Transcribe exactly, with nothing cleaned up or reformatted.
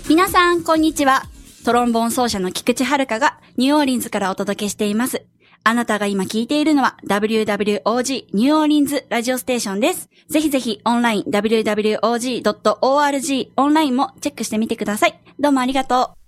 皆さん、こんにちは。トロンボーン奏者の菊池遥がニューオーリンズからお届けしています。あなたが今聞いているのは ダブリューダブリューオージー ニューオーリンズラジオステーションです。ぜひぜひオンライン ダブリューダブリューオージードットオーアールジー オンラインもチェックしてみてください。どうもありがとう。